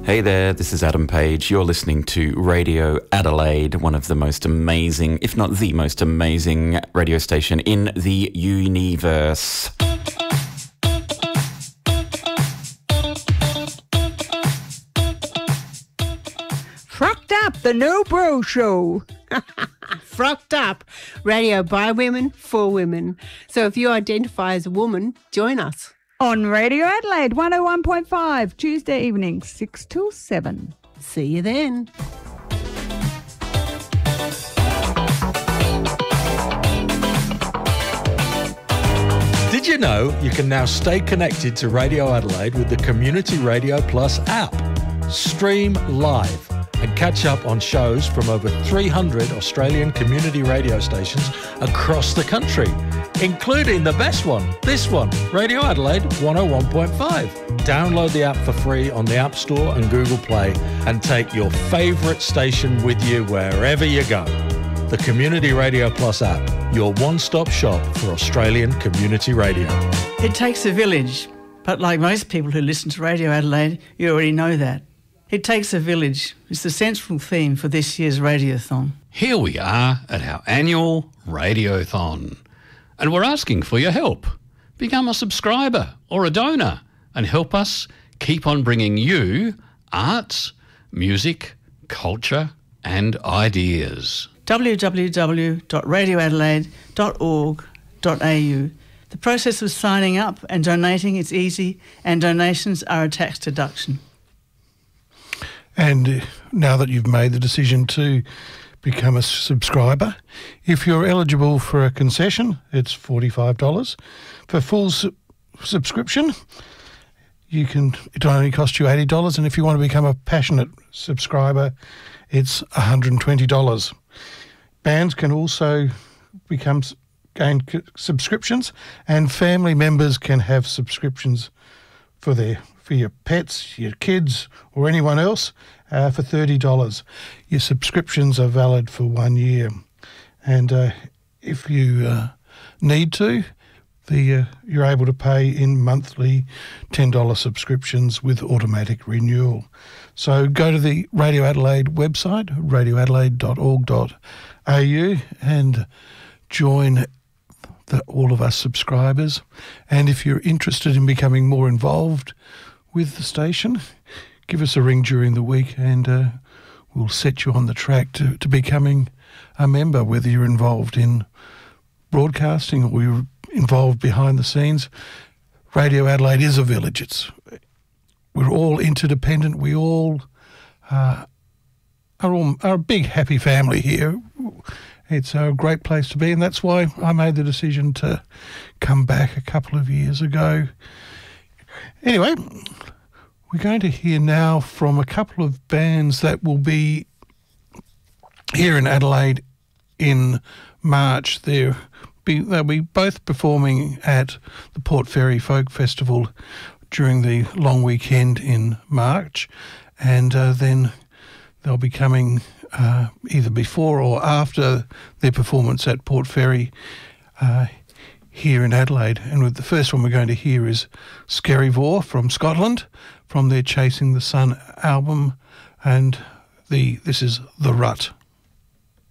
Hey there, this is Adam Page. You're listening to Radio Adelaide, one of the most amazing, if not the most amazing radio station in the universe. Frocked Up, the No Bro Show. Frocked Up, radio by women, for women. So if you identify as a woman, join us. On Radio Adelaide 101.5, Tuesday evening, 6 till 7. See you then. Did you know you can now stay connected to Radio Adelaide with the Community Radio Plus app? Stream live and catch up on shows from over 300 Australian community radio stations across the country, including the best one, this one, Radio Adelaide 101.5. Download the app for free on the App Store and Google Play and take your favourite station with you wherever you go. The Community Radio Plus app, your one-stop shop for Australian community radio. It takes a village, but like most people who listen to Radio Adelaide, you already know that. It takes a village is the central theme for this year's Radiothon. Here we are at our annual Radiothon, and we're asking for your help. Become a subscriber or a donor and help us keep on bringing you arts, music, culture and ideas. www.radioadelaide.org.au. The process of signing up and donating is easy, and donations are a tax deduction. And now that you've made the decision to become a subscriber, if you're eligible for a concession, it's $45. For full subscription, it only costs you $80, and if you want to become a passionate subscriber, it's $120. Bands can also gain subscriptions, and family members can have subscriptions for your pets, your kids, or anyone else for $30. Your subscriptions are valid for 1 year, and if you need to, you're able to pay in monthly $10 subscriptions with automatic renewal. So go to the Radio Adelaide website, radioadelaide.org.au, and join all of us subscribers. And if you're interested in becoming more involved with the station, give us a ring during the week, and we'll set you on the track to becoming a member, whether you're involved in broadcasting or you're involved behind the scenes. Radio Adelaide is a village. We're all interdependent. We all are a big happy family here. It's a great place to be, and that's why I made the decision to come back a couple of years ago. Anyway, we're going to hear now from a couple of bands that will be here in Adelaide in March. They'll be both performing at the Port Fairy Folk Festival during the long weekend in March, and then they'll be coming either before or after their performance at Port Fairy here in Adelaide. And with the first one we're going to hear is Skerryvore from Scotland, from their Chasing the Sun album, and this is The Rut.